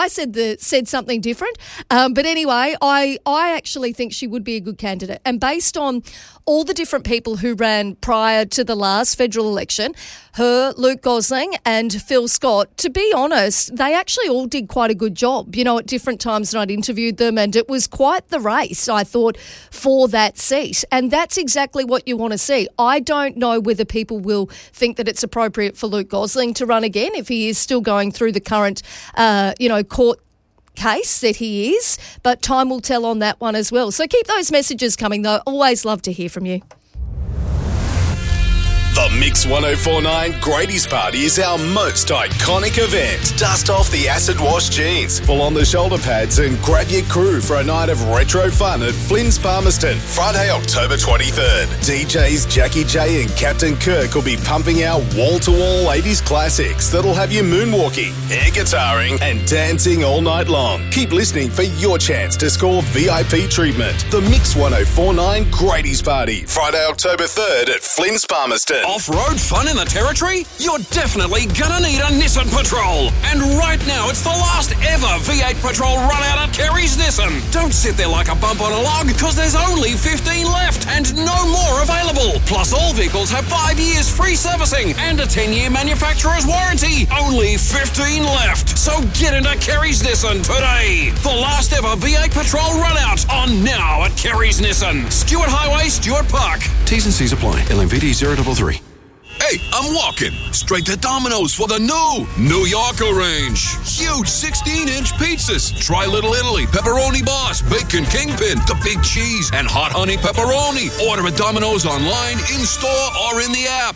I said something different. But anyway, I actually think she would be a good candidate. And based on all the different people who ran prior to the last federal election, her, Luke Gosling and Phil Scott, to be honest, they actually all did quite a good job, at different times when I'd interviewed them, and it was quite the race, I thought, for that seat. And that's exactly what you want to see. I don't know whether people will think that it's appropriate for Luke Gosling to run again if he is still going through the current, court case that he is, but time will tell on that one as well. So keep those messages coming, though. Always love to hear from you. The Mix 1049 Grady's Party is our most iconic event. Dust off the acid wash jeans, pull on the shoulder pads and grab your crew for a night of retro fun at Flynn's Palmerston, Friday, October 23rd. DJs Jackie J and Captain Kirk will be pumping out wall-to-wall 80s classics that'll have you moonwalking, air guitaring and dancing all night long. Keep listening for your chance to score VIP treatment. The Mix 1049 Grady's Party, Friday, October 3rd at Flynn's Palmerston. Off-road fun in the Territory? You're definitely gonna need a Nissan Patrol. And right now, it's the last ever V8 Patrol run out at Kerry's Nissan. Don't sit there like a bump on a log, because there's only 15 left and no more available. Plus, all vehicles have 5 years free servicing and a 10-year manufacturer's warranty. Only 15 left. So get into Kerry's Nissan today. The last ever V8 Patrol run out on now at Kerry's Nissan. Stewart Highway, Stewart Park. T's and C's apply. LMVD 033. Hey, I'm walking straight to Domino's for the New Yorker range. Huge 16-inch pizzas. Try Little Italy, Pepperoni Boss, Bacon Kingpin, the Big Cheese, and Hot Honey Pepperoni. Order at Domino's online, in-store, or in the app.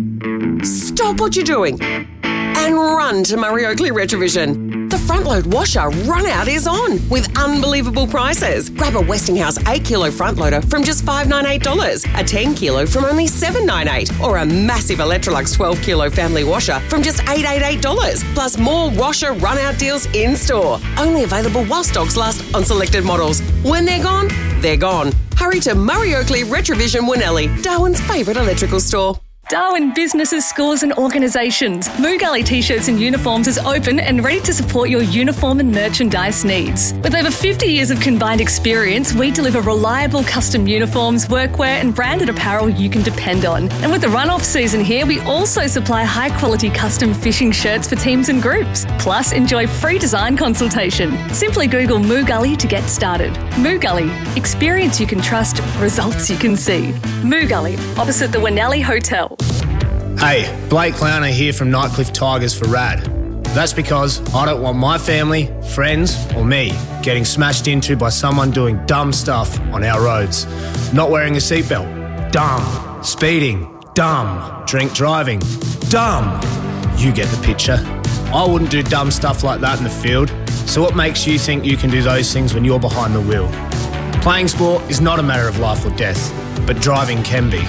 Stop what you're doing and run to Murray Oakley Retrovision. The front load washer run out is on with unbelievable prices. Grab a Westinghouse 8 kilo front loader from just $598, a 10 kilo from only $798, or a massive Electrolux 12 kilo family washer from just $888. Plus more washer run out deals in store. Only available while stocks last on selected models. When they're gone, they're gone. Hurry to Murray Oakley Retrovision Winnelli, Darwin's favourite electrical store. Darwin businesses, schools and organisations. Moo Gully T-shirts and uniforms is open and ready to support your uniform and merchandise needs. With over 50 years of combined experience, we deliver reliable custom uniforms, workwear and branded apparel you can depend on. And with the run-off season here, we also supply high-quality custom fishing shirts for teams and groups. Plus, enjoy free design consultation. Simply Google Moo Gully to get started. Moo Gully. Experience you can trust, results you can see. Moo Gully, opposite the Winnelli Hotel. Hey, Blake Clowner here from Nightcliff Tigers for RAD. That's because I don't want my family, friends or me getting smashed into by someone doing dumb stuff on our roads. Not wearing a seatbelt, dumb. Speeding, dumb. Drink driving, dumb. You get the picture. I wouldn't do dumb stuff like that in the field. So what makes you think you can do those things when you're behind the wheel? Playing sport is not a matter of life or death, but driving can be.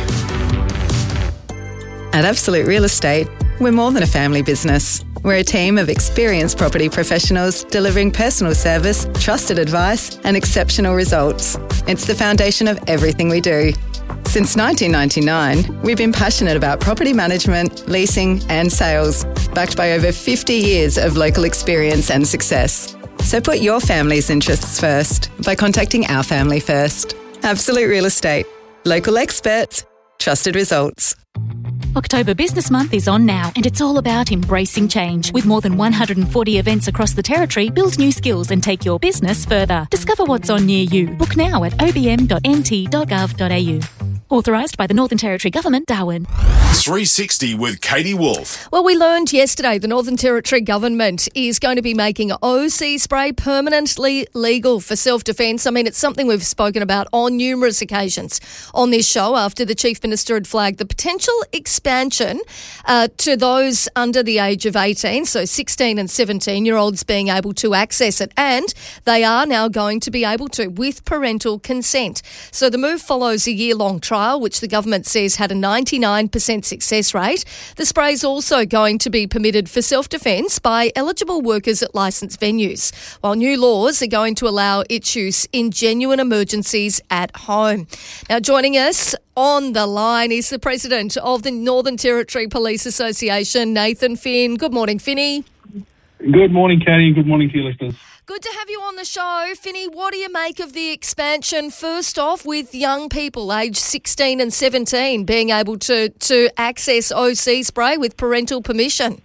At Absolute Real Estate, we're more than a family business. We're a team of experienced property professionals delivering personal service, trusted advice, and exceptional results. It's the foundation of everything we do. Since 1999, we've been passionate about property management, leasing, and sales, backed by over 50 years of local experience and success. So put your family's interests first by contacting our family first. Absolute Real Estate. Local experts, trusted results. October Business Month is on now, and it's all about embracing change. With more than 140 events across the Territory, build new skills and take your business further. Discover what's on near you. Book now at obm.nt.gov.au. Authorised by the Northern Territory Government, Darwin. 360 with Katie Wolf. Well, we learned yesterday the Northern Territory Government is going to be making OC spray permanently legal for self-defence. I mean, it's something we've spoken about on numerous occasions on this show after the Chief Minister had flagged the potential expansion to those under the age of 18, so 16 and 17-year-olds being able to access it. And they are now going to be able to with parental consent. So the move follows a year-long trial, which the government says had a 99% success rate. The spray is also going to be permitted for self-defence by eligible workers at licensed venues, while new laws are going to allow its use in genuine emergencies at home. Now, joining us on the line is the President of the Northern Territory Police Association, Nathan Finn. Good morning, Finny. Good morning, Katie, and good morning to your listeners. Good to have you on the show. Finny, what do you make of the expansion, first off, with young people aged 16 and 17 being able to access OC spray with parental permission?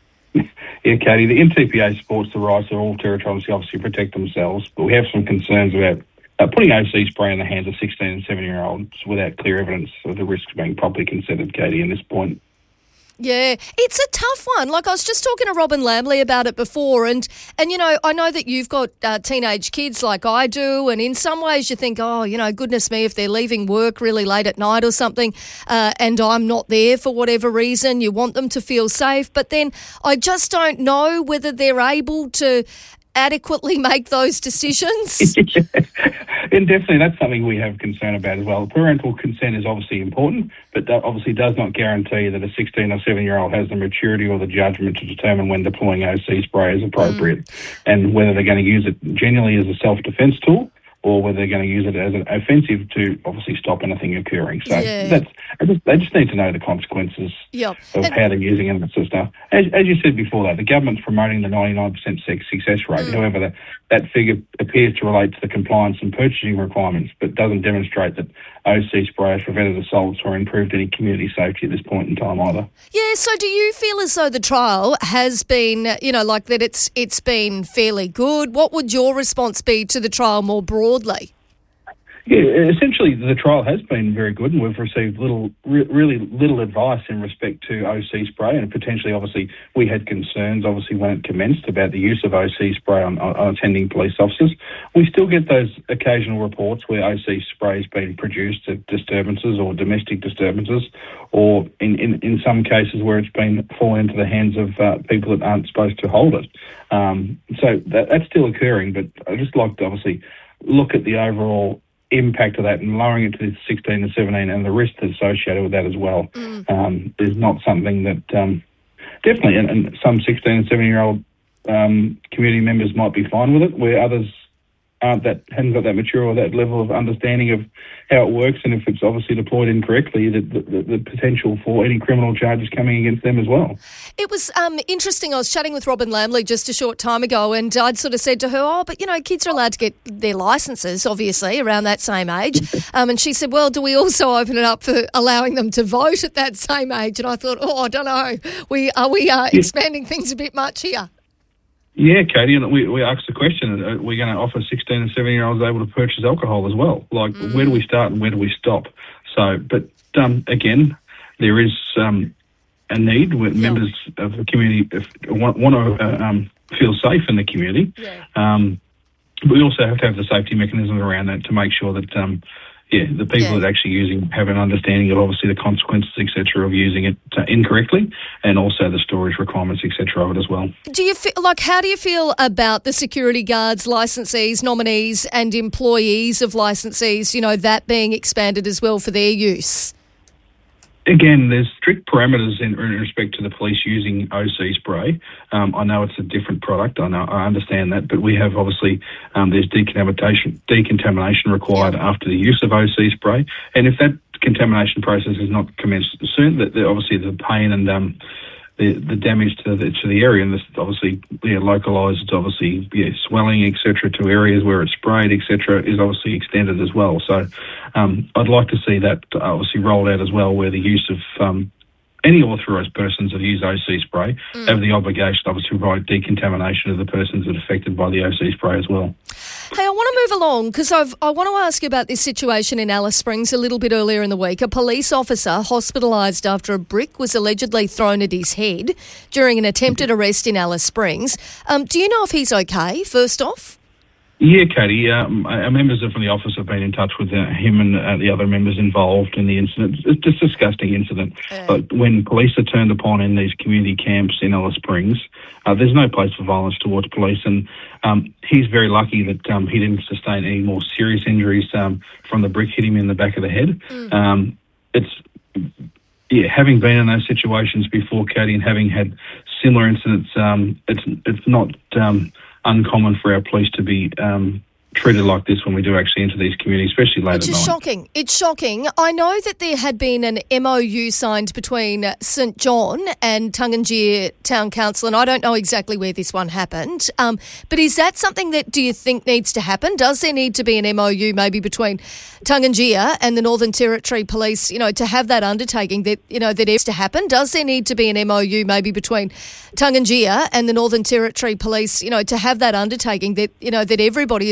Yeah, Katie, the NTPA supports the rights of all territories to obviously protect themselves, but we have some concerns about putting OC spray in the hands of 16 and 17-year-olds without clear evidence of the risks being properly considered, Katie, in this point. Yeah, it's a tough one. Like, I was just talking to Robin Lamley about it before, and you know, I know that you've got teenage kids like I do, and in some ways you think, oh, you know, goodness me, if they're leaving work really late at night or something, and I'm not there for whatever reason, you want them to feel safe. But then I just don't know whether they're able to adequately make those decisions. And definitely that's something we have concern about as well. Parental consent is obviously important, but that obviously does not guarantee that a 16 or 17-year-old has the maturity or the judgment to determine when deploying OC spray is appropriate and whether they're going to use it genuinely as a self-defence tool or whether they're going to use it as an offensive to obviously stop anything occurring. So they just need to know the consequences of how they're using it and that sort of stuff. As you said before, though, the government's promoting the 99% success rate. However, that figure appears to relate to the compliance and purchasing requirements, but doesn't demonstrate that OC spray has prevented assaults or improved any community safety at this point in time either. Yeah, so do you feel as though the trial has been, you know, like that it's been fairly good? What would your response be to the trial more broadly? Yeah, essentially the trial has been very good and we've received really little advice in respect to OC spray, and potentially obviously we had concerns obviously when it commenced about the use of OC spray on attending police officers. We still get those occasional reports where OC spray has been produced at disturbances or domestic disturbances, or in some cases where it's been fallen into the hands of people that aren't supposed to hold it. So that's still occurring, but I'd just like to obviously look at the overall impact of that and lowering it to 16 and 17 and the risk that's associated with that as well is not something that definitely, and some 16 and 17-year-old community members might be fine with it, where others haven't got that mature or that level of understanding of how it works, and if it's obviously deployed incorrectly, the potential for any criminal charges coming against them as well. It was interesting. I was chatting with Robin Lamley just a short time ago, and I'd sort of said to her, oh, but, you know, kids are allowed to get their licences, obviously, around that same age. And she said, well, do we also open it up for allowing them to vote at that same age? And I thought, I don't know. Are we expanding things a bit much here? Yeah, Katie, and we asked the question, are we going to offer 16 and 17-year-olds able to purchase alcohol as well? Like, where do we start and where do we stop? So, but again, there is a need where members of the community want to feel safe in the community. We also have to have the safety mechanisms around that to make sure that the people that are actually using have an understanding of obviously the consequences, etc., of using it incorrectly, and also the storage requirements, etc., of it as well. Do you feel how do you feel about the security guards, licensees, nominees, and employees of licensees? You know, that being expanded as well for their use. Again, there's strict parameters in respect to the police using OC spray. I know it's a different product. I understand that, but we have obviously there's decontamination required after the use of OC spray, and if that contamination process is not commenced soon, that obviously the pain and the damage to the area, and this obviously localised, obviously swelling, etc., to areas where it's sprayed, etc., is obviously extended as well. So I'd like to see that obviously rolled out as well, where the use of any authorised persons that use OC spray have the obligation to obviously provide decontamination of the persons that are affected by the OC spray as well. Hey, I want to move along because I want to ask you about this situation in Alice Springs a little bit earlier in the week. A police officer hospitalised after a brick was allegedly thrown at his head during an attempted arrest in Alice Springs. Do you know if he's okay, first off? Yeah, Katie. Our members from the office have been in touch with him and the other members involved in the incident. It's just a disgusting incident. But when police are turned upon in these community camps in Alice Springs, there's no place for violence towards police. And he's very lucky that he didn't sustain any more serious injuries from the brick hitting him in the back of the head. Having been in those situations before, Katie, and having had similar incidents, it's not uncommon for our police to be treated like this when we do actually enter these communities, especially late at night. Which is shocking. It's shocking. I know that there had been an MOU signed between St John and Tungunjia Town Council, and I don't know exactly where this one happened. But is that something that do you think needs to happen? Does there need to be an MOU maybe between Tungunjia and the Northern Territory Police, to have that undertaking that, that is to happen? Does there need to be an MOU maybe between Tungunjia and the Northern Territory Police, to have that undertaking that, that everybody